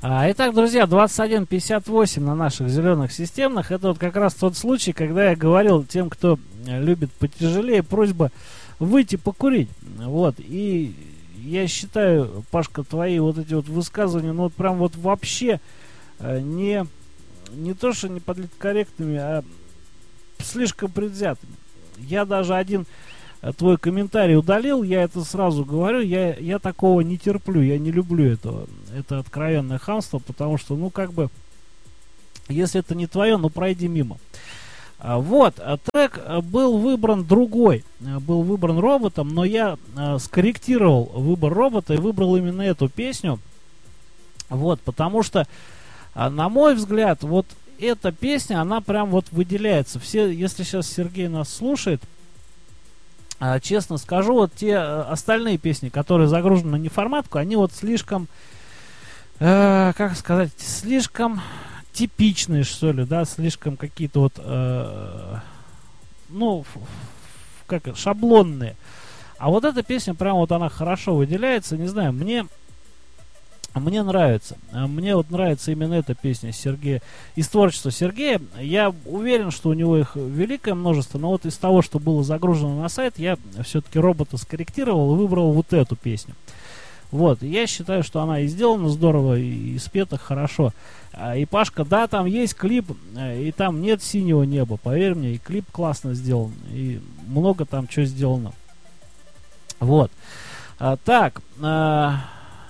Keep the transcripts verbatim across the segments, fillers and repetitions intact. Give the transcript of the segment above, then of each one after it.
А, итак, друзья, двадцать один пятьдесят восемь на наших зеленых системных. Это вот как раз тот случай, когда я говорил тем, кто любит потяжелее, просьба выйти покурить. Вот. И я считаю, Пашка, твои вот эти вот высказывания, ну вот прям вот вообще не, не то, что не политкорректными, а слишком предвзятыми. Я даже один твой комментарий удалил, я это сразу говорю, я, я такого не терплю, я не люблю этого. Это откровенное хамство, потому что, ну, как бы, если это не твое, ну, пройди мимо. А, вот, а трек был выбран другой, был выбран роботом, но я а, скорректировал выбор робота и выбрал именно эту песню. Вот, потому что, а, на мой взгляд, вот эта песня, она прям вот выделяется. Все, если сейчас Сергей нас слушает, а, честно скажу, вот те остальные песни, которые загружены на неформатку, они вот слишком, э, как сказать, слишком типичные, что ли, да, слишком какие-то вот, э, ну, ф, ф, как шаблонные. А вот эта песня, прям вот она хорошо выделяется, не знаю, мне... Мне нравится. Мне вот нравится именно эта песня Сергея. Из творчества Сергея. Я уверен, что у него их великое множество. Но вот из того, что было загружено на сайт, я все-таки робота скорректировал и выбрал вот эту песню. Вот. Я считаю, что она и сделана здорово, и спета хорошо. И Пашка, да, там есть клип, и там нет синего неба. Поверь мне, и клип классно сделан. И много там чего сделано. Вот. А, так. А,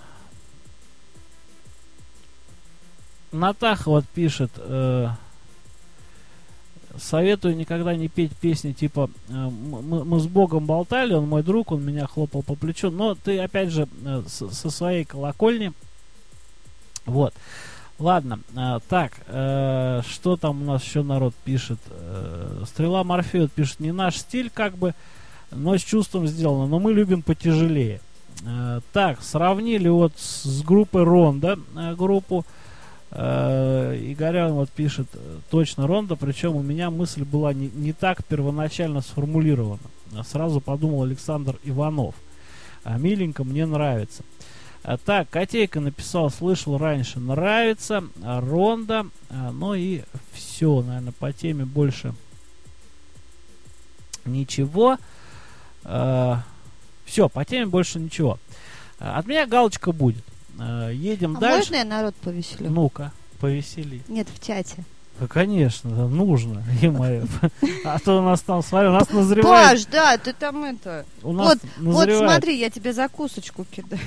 Натаха вот пишет, э, советую никогда не петь песни типа э, мы, мы с Богом болтали, он мой друг, он меня хлопал по плечу. Но ты опять же э, с, со своей колокольни. Вот. Ладно. Э, так, э, что там у нас еще народ пишет? Э, Стрела Морфея пишет, не наш стиль как бы, но с чувством сделано, но мы любим потяжелее. Э, так, сравнили вот с, с группой Ронда э, группу. Игорян вот пишет, точно Ронда, причем у меня мысль была не, не так первоначально сформулирована. Сразу подумал Александр Иванов. А, миленько, мне нравится. А, так, Котейка написал, слышал раньше, нравится. А, Ронда. А, ну и все, наверное, по теме больше ничего. А, все, по теме больше ничего. А, от меня галочка будет. Едем а дальше. Можно я народ повеселю? Ну-ка, повесели. Нет, в чате. Да, конечно, да, нужно. А то у нас там, смотри, у нас назревает... Паш, да, ты там это... У нас вот, назревает... вот смотри, я тебе закусочку кидаю.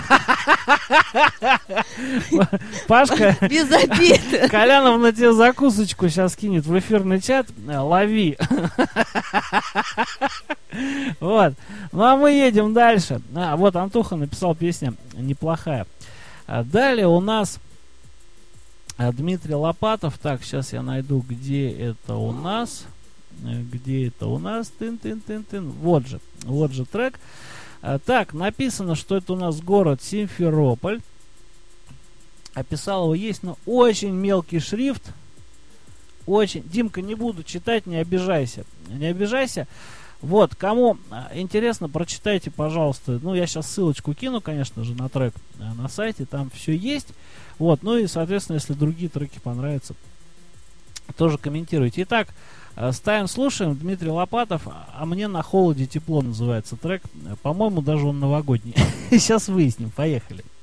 Пашка... Без обиды. Коляновна тебе закусочку сейчас кинет в эфирный чат. Лови. Вот. Ну, а мы едем дальше. А, вот Антоха написал, песня неплохая. А далее у нас а, Дмитрий Лопатов. Так, сейчас я найду, где это у нас. Где это у нас? Тын-тын-тын-тын. Вот же. Вот же трек. А, так, написано, что это у нас город Симферополь. Описал его есть, но очень мелкий шрифт. Очень. Димка, не буду читать, не обижайся. Не обижайся. Вот, кому интересно, прочитайте, пожалуйста. Ну, я сейчас ссылочку кину, конечно же, на трек на сайте. Там все есть. Вот, ну и, соответственно, если другие треки понравятся, тоже комментируйте. Итак, ставим, слушаем. Дмитрий Лопатов. А мне на холоде тепло называется трек. По-моему, даже он новогодний. Сейчас выясним. Поехали.